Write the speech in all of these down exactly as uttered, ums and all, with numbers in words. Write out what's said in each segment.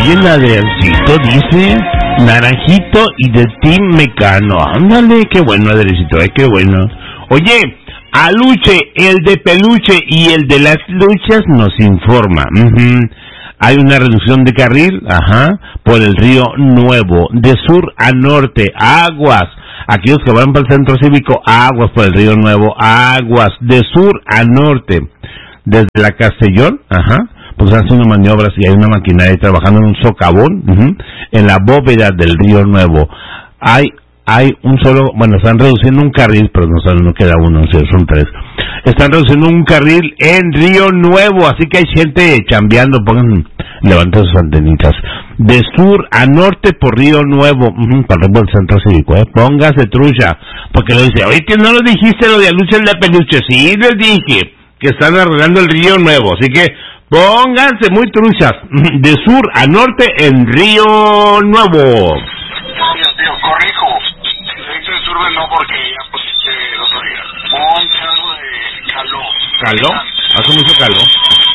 Oye, el Adriancito dice naranjito y de Team Mecano. Ándale, qué bueno, Adriancito, eh, qué bueno. Oye, Aluche, el de peluche y el de las luchas nos informa. Uh-huh. Hay una reducción de carril, ajá, por el Río Nuevo, de sur a norte, aguas. Aquellos que van para el centro cívico, aguas por el Río Nuevo, aguas, de sur a norte. Desde la Castellón, ajá, pues están haciendo maniobras y hay una maquinaria trabajando en un socavón, uh-huh, en la bóveda del Río Nuevo. Hay hay un solo, bueno, están reduciendo un carril, pero no, no queda uno, son tres. Están reduciendo un carril en Río Nuevo, así que hay gente chambeando, pongan, levanten sus antenitas. De sur a norte por Río Nuevo, uh-huh, para rumbo al centro cívico, eh, póngase trucha, porque lo dice, oye, que no lo dijiste lo de Aluche el de peluche, sí les dije que están arreglando el Río Nuevo, así que pónganse muy truchas, de sur a norte en Río Nuevo. Tío, tío, corrijo, este surbe no porque ya pusiste el otro día, ponte algo de calor. ¿Calor? Hace mucho calor.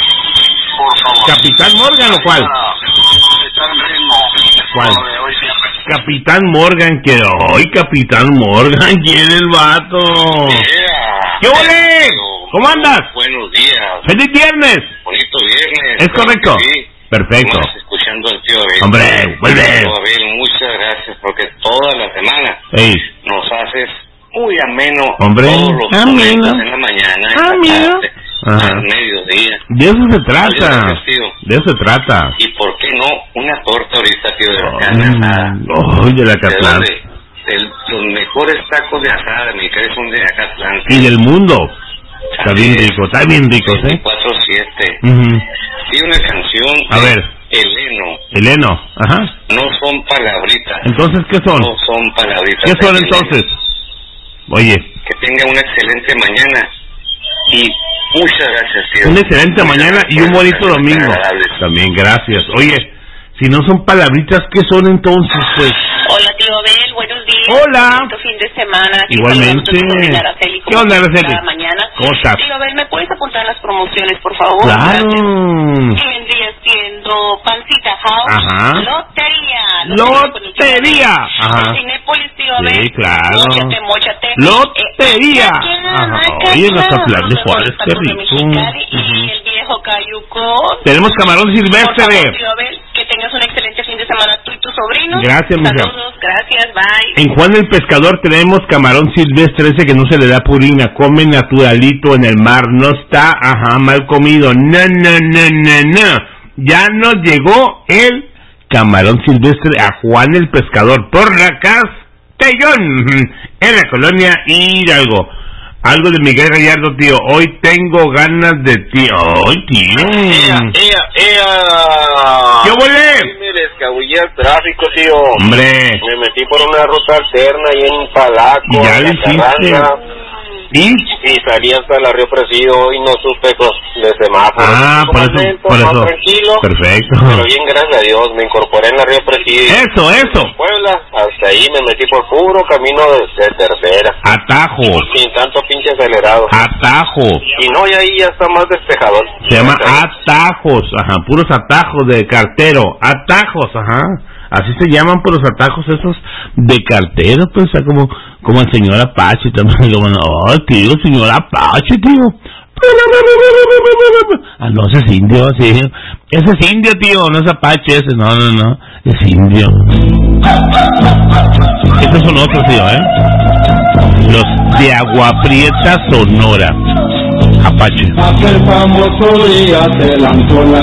Por favor. ¿Capitán Morgan o cuál? Está en ritmo. ¿Cuál? De hoy siempre. Capitán Morgan, que hoy Capitán Morgan quiere el vato. Yeah. ¿Qué ole? ¿Cómo andas? Buenos días. ¡Feliz viernes! Bonito viernes. ¿Es correcto? Sí. Perfecto. Estamos escuchando al tío Abel. Hombre, vuelve. Tío Abel, muchas gracias porque toda la semana Ey. nos haces muy ameno. Hombre, todos los ameno. momentos en la mañana, en Ameno. la tarde, Ajá. al mediodía. De eso se trata. Gracias, tío. De eso se trata. ¿Y por qué no una torta ahorita, tío, de la carne asada? Ay, de la ¿De Catlán. dónde? De los mejores tacos de asada, mi querido, son de Acatlán. Y del mundo. Está bien rico, está bien rico, ¿eh? veinticuatro siete. Uh-huh. Y una canción. A de ver. Eleno. Eleno, ajá. No son palabritas. Entonces, ¿qué son? No son palabritas. ¿Qué son Eleno. entonces? Oye. Que tenga una excelente mañana. Y muchas gracias, tío. Una excelente Muchas mañana y un bonito gracias, domingo. agradables. También, gracias. Oye, si no son palabritas, ¿qué son entonces, pues? Hola, tío Abel, buenos días. Hola. Bonito fin de semana. Aquí Igualmente. saludando a Araceli, ¿Qué onda, Araceli? cada mañana. ¿Cómo estás? Tío Abel, ¿me puedes apuntar las promociones, por favor? Claro. Gracias. Que vendría siendo Pancita House. Ajá. Lotería. Lotería. Ajá. Cinépolis, tío Abel. Sí, claro. Móchate, móchate. Lotería. Eh, Ajá. Mazatlán, Oye, los Mazatlán. Atlán de Juárez, qué Los tacos de rico. Mexicali y Ujú. el viejo Cayucón. Tenemos camarón Por silvestre. favor, tío Abel, que tengas un excelente fin de semana tú y tus sobrinos. Gracias, mija. Saludos, gracias, bye. En Juan el Pescador tenemos camarón silvestre, ese que no se le da purina, come naturalito en el mar, no está, ajá, mal comido, no, no, no, no, no. Ya nos llegó el camarón silvestre a Juan el Pescador por la Castellón, en la colonia Hidalgo. Algo de Miguel Gallardo, tío, hoy tengo ganas de ti. ¡Ay, tío! ¡Ea, ea, ea! ¿Qué huele? Sí, me descabullé al tráfico, tío. Hombre, Me metí por una ruta alterna ahí en Palaco, ¿y ya en lo la hiciste? Carranza, ¿y? y salí hasta la Río Presidio y no supe con de semáforo. Ah, por eso, Momento, por más eso. tranquilo, Perfecto. pero bien, gracias a Dios, me incorporé en la Río Presidio. Eso, eso. Puebla, hasta ahí me metí por puro camino de, de tercera. Atajos. Sin tanto pinche acelerado. Atajos. Y no, y ahí ya está más despejador. Se llama atajos, ajá, puros atajos de cartero, atajos, ajá, así se llaman puros atajos esos de cartero, pues, o sea, como, como el señor Apache también, como, oh, tío, señor Apache, tío. Ah, no, ese es indio, sí, ese es indio, tío, no es Apache ese, no, no, no, es indio. Estos son otros, tío, ¿eh? Los de Agua Prieta, Sonora. Apache. Aquel famoso día se lanzó la